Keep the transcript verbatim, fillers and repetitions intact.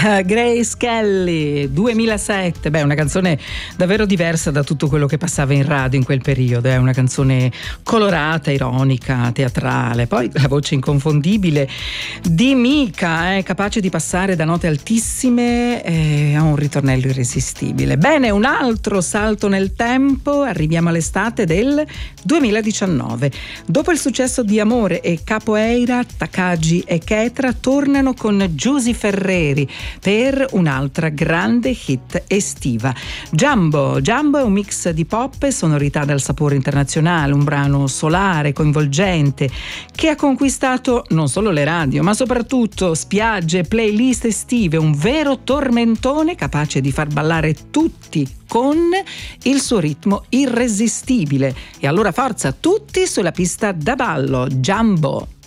Grace Kelly, duemilasette. Beh, una canzone davvero diversa da tutto quello che passava in radio in quel periodo. È una canzone colorata, ironica, teatrale. Poi la voce inconfondibile di Mika, eh, capace di passare da note altissime eh, a un ritornello irresistibile. Bene, un altro salto nel tempo. Arriviamo all'estate del duemiladiciannove. Dopo il successo di Amore e Capoeira, Takagi e Ketra tornano con Giusy Ferreri per un'altra grande hit estiva. Jumbo. Jumbo è un mix di pop e sonorità dal sapore internazionale, un brano solare, coinvolgente, che ha conquistato non solo le radio, ma soprattutto spiagge, playlist estive, un vero tormentone capace di far ballare tutti con il suo ritmo irresistibile. E allora forza, tutti sulla pista da ballo. Jumbo.